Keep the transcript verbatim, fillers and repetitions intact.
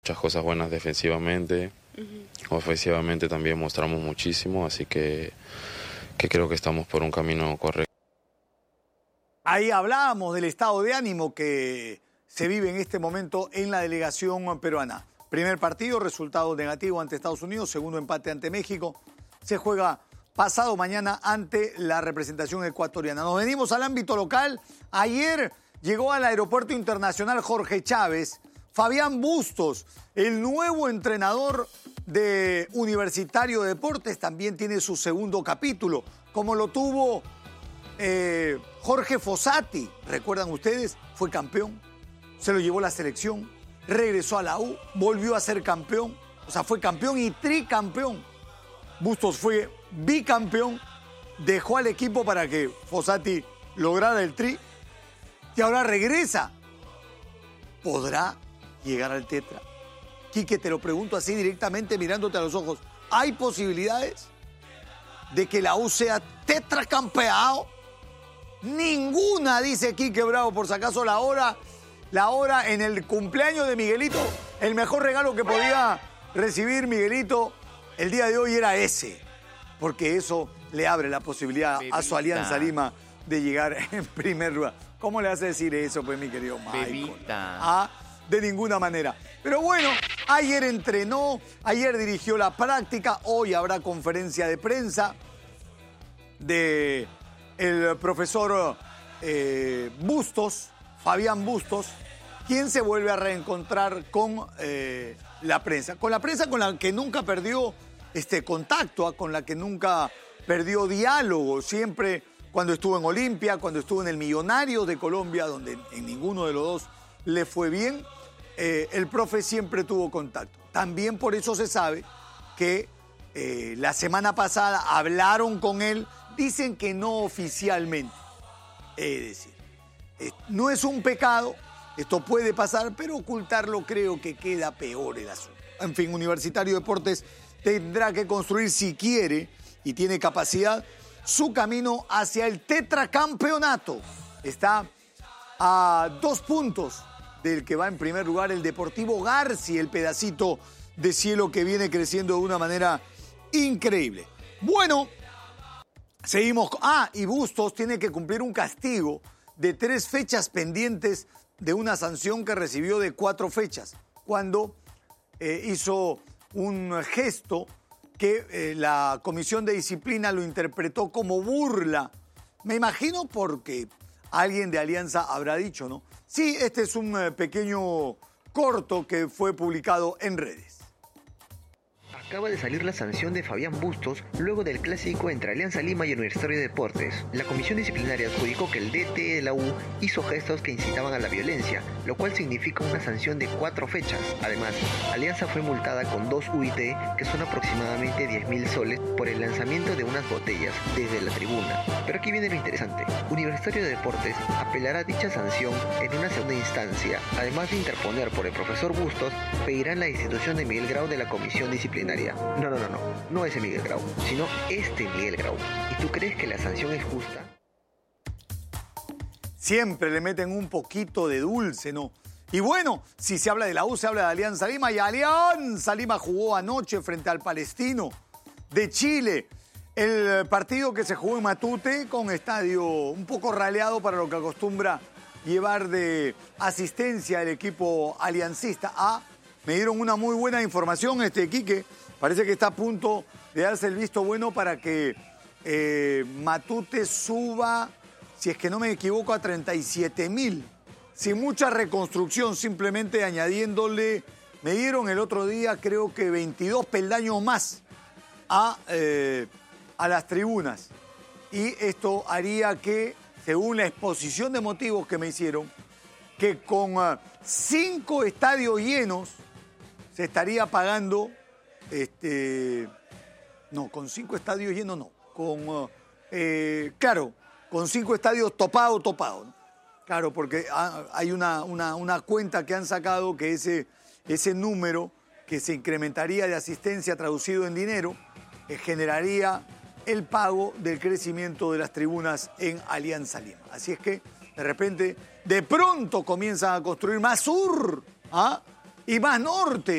Muchas cosas buenas defensivamente, uh-huh. Ofensivamente también mostramos muchísimo, así que, que creo que estamos por un camino correcto. Ahí hablábamos del estado de ánimo que se vive en este momento en la delegación peruana. Primer partido, resultado negativo ante Estados Unidos, segundo empate ante México. Se juega pasado mañana ante la representación ecuatoriana. Nos venimos al ámbito local. Ayer llegó al Aeropuerto Internacional Jorge Chávez Fabián Bustos, el nuevo entrenador de Universitario de Deportes, también tiene su segundo capítulo, como lo tuvo eh, Jorge Fossati. ¿Recuerdan ustedes? Fue campeón, se lo llevó la selección, regresó a la U, volvió a ser campeón, o sea, fue campeón y tricampeón. Bustos fue bicampeón, dejó al equipo para que Fossati lograra el tri y ahora regresa. ¿Podrá llegar al tetra? Quique, te lo pregunto así directamente mirándote a los ojos. ¿Hay posibilidades de que la U sea tetracampeado? Ninguna, dice Quique Bravo. Por si acaso la hora, la hora en el cumpleaños de Miguelito, el mejor regalo que podía recibir Miguelito el día de hoy era ese, porque eso le abre la posibilidad Bebita. a su Alianza Lima de llegar en primer lugar. ¿Cómo le hace decir eso, pues, mi querido Michael? Bebita. Ah, de ninguna manera. Pero bueno, ayer entrenó, ayer dirigió la práctica, hoy habrá conferencia de prensa de el profesor eh, Bustos, Fabián Bustos, quien se vuelve a reencontrar con eh, la prensa. Con la prensa con la que nunca perdió este contacto, con la que nunca perdió diálogo, siempre cuando estuvo en Olimpia, cuando estuvo en el Millonarios de Colombia, donde en ninguno de los dos le fue bien, eh, el profe siempre tuvo contacto. También por eso se sabe que eh, la semana pasada hablaron con él, dicen que no oficialmente. Es decir, eh, no es un pecado, esto puede pasar, pero ocultarlo creo que queda peor el asunto. En fin, Universitario de Deportes tendrá que construir, si quiere y tiene capacidad, su camino hacia el tetracampeonato. Está a dos puntos del que va en primer lugar el Deportivo Garci, el pedacito de cielo que viene creciendo de una manera increíble. Bueno, seguimos. Ah, y Bustos tiene que cumplir un castigo de tres fechas pendientes de una sanción que recibió de cuatro fechas, cuando eh, hizo un gesto que eh, la Comisión de Disciplina lo interpretó como burla. Me imagino porque alguien de Alianza habrá dicho, ¿no? Sí, este es un eh, pequeño corto que fue publicado en redes. Acaba de salir la sanción de Fabián Bustos luego del clásico entre Alianza Lima y Universitario de Deportes. La comisión disciplinaria adjudicó que el D T de la U hizo gestos que incitaban a la violencia, lo cual significa una sanción de cuatro fechas. Además, Alianza fue multada con dos U I T, que son aproximadamente diez mil soles, por el lanzamiento de unas botellas desde la tribuna. Pero aquí viene lo interesante. Universitario de Deportes apelará dicha sanción en una segunda instancia. Además de interponer por el profesor Bustos, pedirán la destitución de Miguel Grau de la comisión disciplinaria. No, no, no, no, no ese Miguel Grau, sino este Miguel Grau. ¿Y tú crees que la sanción es justa? Siempre le meten un poquito de dulce, ¿no? Y bueno, si se habla de la U, se habla de Alianza Lima, y Alianza Lima jugó anoche frente al Palestino de Chile. El partido que se jugó en Matute, con estadio un poco raleado para lo que acostumbra llevar de asistencia el equipo aliancista. Ah, me dieron una muy buena información, este Quique. Parece que está a punto de darse el visto bueno para que eh, Matute suba, si es que no me equivoco, a treinta y siete mil. Sin mucha reconstrucción, simplemente añadiéndole, me dieron el otro día creo que veintidós peldaños más a, eh, a las tribunas. Y esto haría que, según la exposición de motivos que me hicieron, que con uh, cinco estadios llenos se estaría pagando... Este, no, con cinco estadios llenos no. Con, uh, eh, claro, con cinco estadios topados, topados. ¿no? Claro, porque hay una, una, una cuenta que han sacado que ese, ese número que se incrementaría de asistencia traducido en dinero eh, generaría el pago del crecimiento de las tribunas en Alianza Lima. Así es que, de repente, de pronto comienzan a construir más sur ¿ah? y más norte.